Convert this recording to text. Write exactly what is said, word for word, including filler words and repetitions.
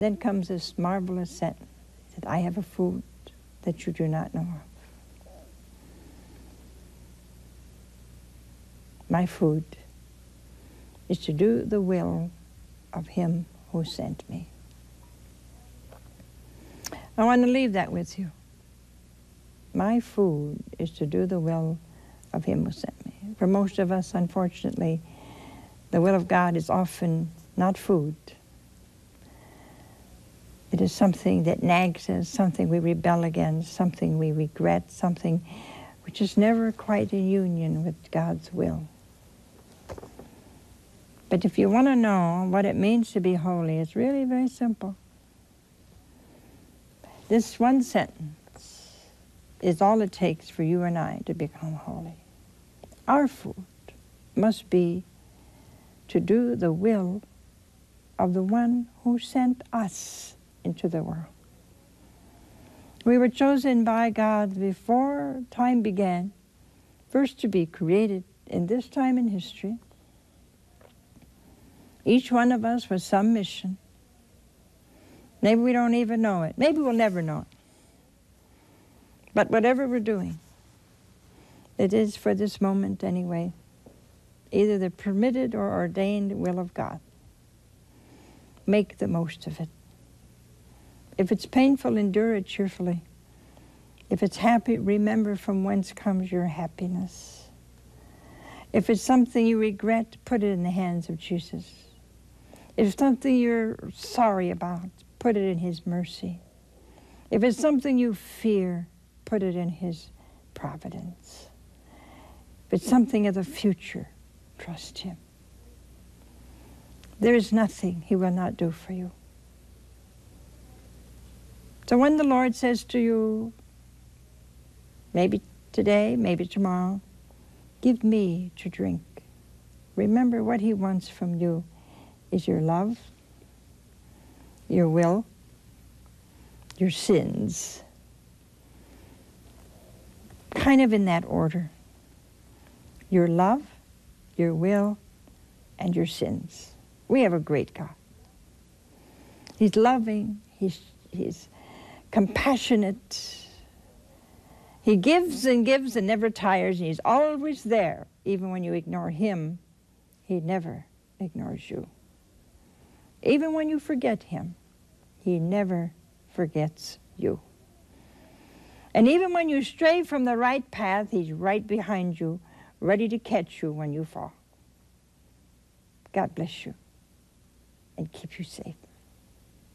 Then comes this marvelous sentence that I have a food that you do not know of. My food is to do the will of him who sent me. I want to leave that with you. My food is to do the will of him who sent me. For most of us, unfortunately, the will of God is often not food. It is something that nags us, something we rebel against, something we regret, something which is never quite in union with God's will. But if you want to know what it means to be holy, it's really very simple. This one sentence is all it takes for you and I to become holy. Our food must be to do the will of the one who sent us into the world. We were chosen by God before time began, first to be created in this time in history. Each one of us with some mission. Maybe we don't even know it. Maybe we'll never know it. But whatever we're doing, it is for this moment anyway, either the permitted or ordained will of God. Make the most of it. If it's painful, endure it cheerfully. If it's happy, remember from whence comes your happiness. If it's something you regret, put it in the hands of Jesus. If it's something you're sorry about, put it in his mercy. If it's something you fear, put it in his providence. If it's something of the future, trust him. There is nothing he will not do for you. So when the Lord says to you, maybe today, maybe tomorrow, give me to drink, remember what he wants from you is your love, your will, your sins. Kind of in that order. Your love, your will, and your sins. We have a great God. He's loving, he's, he's compassionate. He gives and gives and never tires, and he's always there. Even when you ignore him, he never ignores you. Even when you forget him, he never forgets you. And even when you stray from the right path, he's right behind you, ready to catch you when you fall. God bless you and keep you safe.